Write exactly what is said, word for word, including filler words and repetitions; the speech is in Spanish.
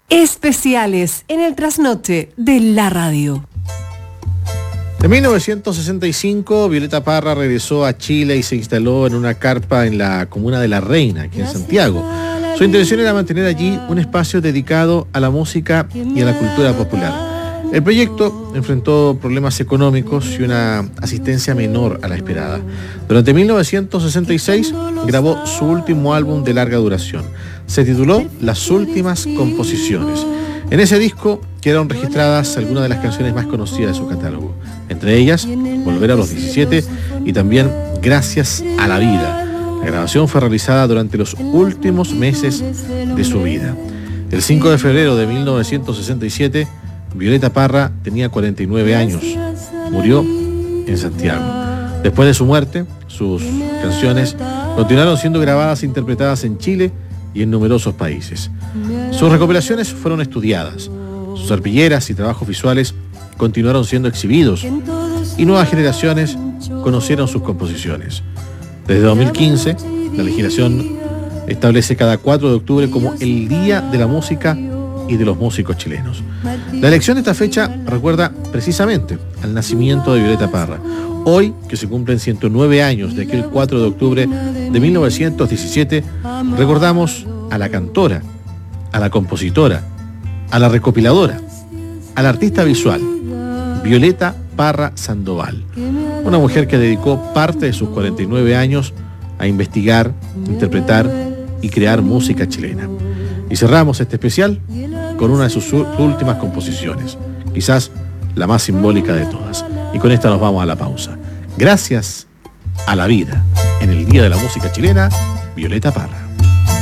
Especiales en el trasnoche de la radio. En mil novecientos sesenta y cinco, Violeta Parra regresó a Chile y se instaló en una carpa en la comuna de La Reina, aquí en Santiago. Su intención era mantener allí un espacio dedicado a la música y a la cultura popular. El proyecto enfrentó problemas económicos y una asistencia menor a la esperada. Durante mil novecientos sesenta y seis grabó su último álbum de larga duración. Se tituló Las Últimas Composiciones. En ese disco quedaron registradas algunas de las canciones más conocidas de su catálogo. Entre ellas, Volver a los diecisiete y también Gracias a la Vida. La grabación fue realizada durante los últimos meses de su vida. El cinco de febrero de mil novecientos sesenta y siete, Violeta Parra tenía cuarenta y nueve años. Murió en Santiago. Después de su muerte, sus canciones continuaron siendo grabadas e interpretadas en Chile y en numerosos países. Sus recopilaciones fueron estudiadas. Sus arpilleras y trabajos visuales continuaron siendo exhibidos y nuevas generaciones conocieron sus composiciones. Desde dos mil quince, la legislación establece cada cuatro de octubre como el Día de la Música y de los músicos chilenos. La elección de esta fecha recuerda precisamente al nacimiento de Violeta Parra. Hoy, que se cumplen ciento nueve años de aquel cuatro de octubre de mil novecientos diecisiete, recordamos a la cantora, a la compositora, a la recopiladora, a la artista visual, Violeta Parra Sandoval, una mujer que dedicó parte de sus cuarenta y nueve años a investigar, interpretar y crear música chilena. Y cerramos este especial con una de sus últimas composiciones, quizás la más simbólica de todas. Y con esta nos vamos a la pausa. Gracias a la vida. En el Día de la Música Chilena, Violeta Parra.